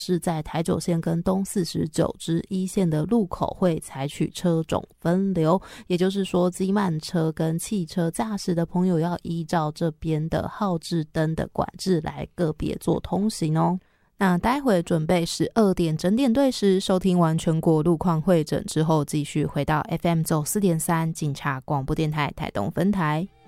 是在台九线跟东49支一线的路口会采取车种分流，也就是说机慢车跟汽车驾驶的朋友要依照这边的号志灯的管制来个别做通行哦。那待会准备12点整点对时收听完全国路况会诊之后，继续回到 FM 94.3警察广播电台台东分台。